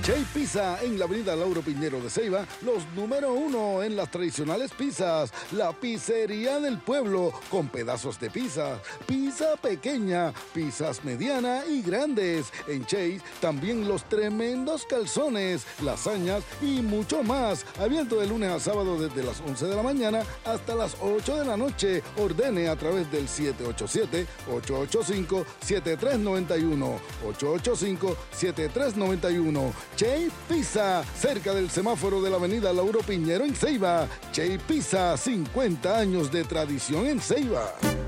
Che Pizza en la avenida Lauro Piñero de Ceiba, los número 1 en las tradicionales pizzas. La pizzería del pueblo con pedazos de pizza, pizza pequeña, pizzas mediana y grandes. En Che también los tremendos calzones, lasañas y mucho más. Abierto de lunes a sábado desde las 11 de la mañana hasta las 8 de la noche. Ordene a través del 787-885-7391. 885-7391. Che Pizza, cerca del semáforo de la avenida Lauro Piñero en Ceiba. Che Pizza, 50 años de tradición en Ceiba.